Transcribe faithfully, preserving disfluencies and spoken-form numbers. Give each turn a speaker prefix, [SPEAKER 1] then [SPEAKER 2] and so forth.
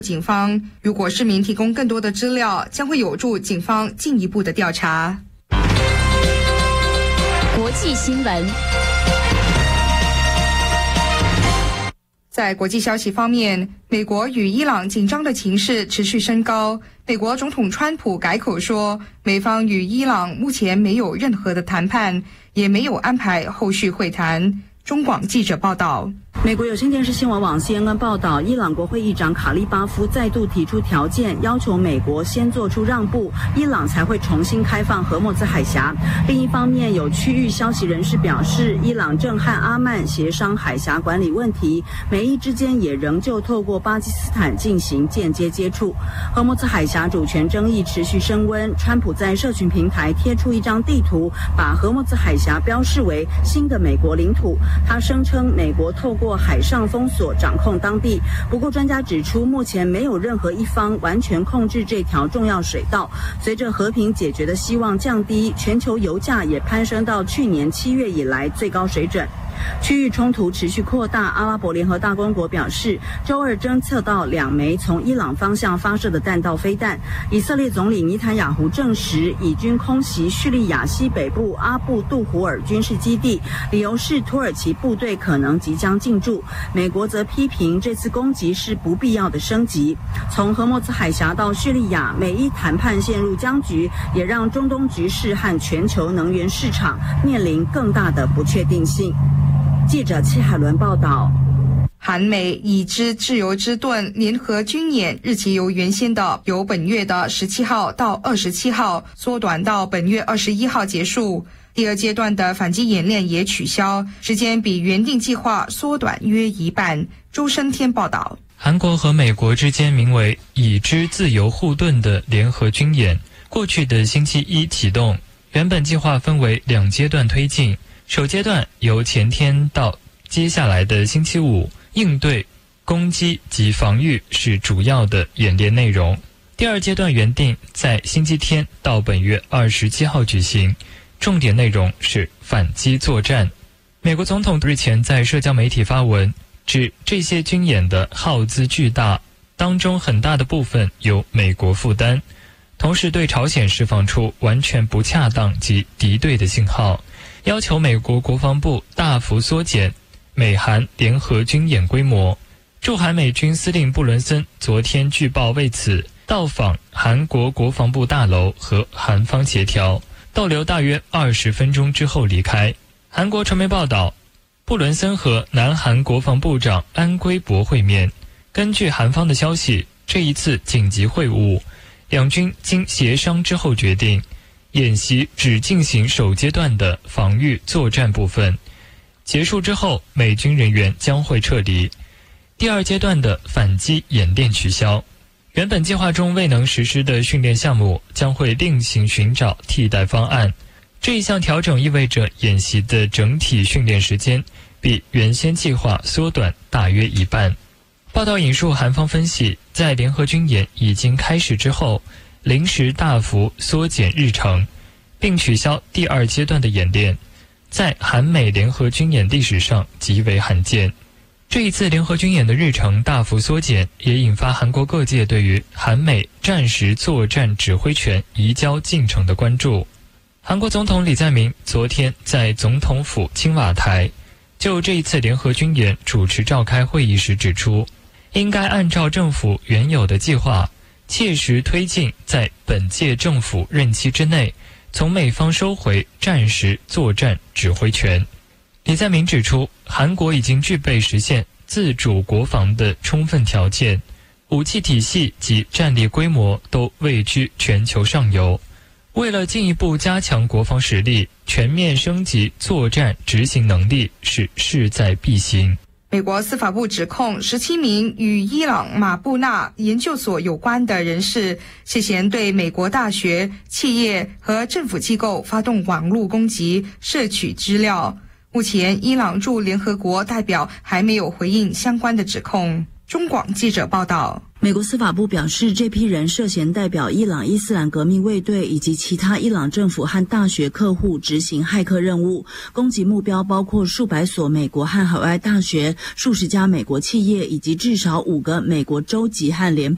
[SPEAKER 1] 警方如果市民提供更多的资料，将会有助警方进一步的调查。
[SPEAKER 2] 国际新闻。
[SPEAKER 1] 在国际消息方面，美国与伊朗紧张的情势持续升高。美国总统川普改口说，美方与伊朗目前没有任何的谈判，也没有安排后续会谈。中广记者报道。
[SPEAKER 3] 美国有线电视新闻网 C N N 报道，伊朗国会议长卡利巴夫再度提出条件，要求美国先做出让步，伊朗才会重新开放荷默兹海峡。另一方面，有区域消息人士表示，伊朗正和阿曼协商海峡管理问题，美伊之间也仍旧透过巴基斯坦进行间接接触。荷默兹海峡主权争议持续升温，川普在社群平台贴出一张地图，把荷默兹海峡标示为新的美国领土。他声称美国透过海上封锁掌控当地，不过专家指出，目前没有任何一方完全控制这条重要水道。随着和平解决的希望降低，全球油价也攀升到去年七月以来最高水准。区域冲突持续扩大，阿拉伯联合大公国表示，周二侦测到两枚从伊朗方向发射的弹道飞弹。以色列总理尼坦雅胡证实，以军空袭叙利亚西北部阿布杜胡尔军事基地，理由是土耳其部队可能即将进驻。美国则批评这次攻击是不必要的升级。从荷默兹海峡到叙利亚，美伊谈判陷入僵局，也让中东局势和全球能源市场面临更大的不确定性。记者戚海伦报道。
[SPEAKER 1] 韩美已知自由之盾联合军演日期由原先的由本月的十七号到二十七号缩短到本月二十一号结束。第二阶段的反击演练也取消，时间比原定计划缩短约一半。周升天报道。
[SPEAKER 4] 韩国和美国之间名为已知自由护盾的联合军演，过去的星期一启动，原本计划分为两阶段推进。首阶段由前天到接下来的星期五，应对攻击及防御是主要的演练内容。第二阶段原定在星期天到本月二十七号举行，重点内容是反击作战。美国总统日前在社交媒体发文，指这些军演的耗资巨大，当中很大的部分由美国负担，同时对朝鲜释放出完全不恰当及敌对的信号，要求美国国防部大幅缩减美韩联合军演规模。驻韩美军司令布伦森昨天据报为此到访韩国国防部大楼和韩方协调，逗留大约二十分钟之后离开。韩国传媒报道，布伦森和南韩国防部长安圭博会面。根据韩方的消息，这一次紧急会晤，两军经协商之后决定，演习只进行首阶段的防御作战部分，结束之后美军人员将会撤离。第二阶段的反击演练取消，原本计划中未能实施的训练项目将会另行寻找替代方案。这一项调整意味着演习的整体训练时间比原先计划缩短大约一半。报道引述韩方分析，在联合军演已经开始之后，临时大幅缩减日程，并取消第二阶段的演练，在韩美联合军演历史上极为罕见。这一次联合军演的日程大幅缩减，也引发韩国各界对于韩美战时作战指挥权移交进程的关注。韩国总统李在明昨天在总统府青瓦台就这一次联合军演主持召开会议时指出，应该按照政府原有的计划，切实推进在本届政府任期之内从美方收回战时作战指挥权。李在明指出，韩国已经具备实现自主国防的充分条件，武器体系及战力规模都位居全球上游。为了进一步加强国防实力，全面升级作战执行能力是势在必行。
[SPEAKER 1] 美国司法部指控十七名与伊朗马布纳研究所有关的人士涉嫌对美国大学、企业和政府机构发动网络攻击，摄取资料。目前，伊朗驻联合国代表还没有回应相关的指控。中广记者报道。
[SPEAKER 3] 美国司法部表示，这批人涉嫌代表伊朗伊斯兰革命卫队以及其他伊朗政府和大学客户执行骇客任务，攻击目标包括数百所美国和海外大学、数十家美国企业以及至少五个美国州级和联邦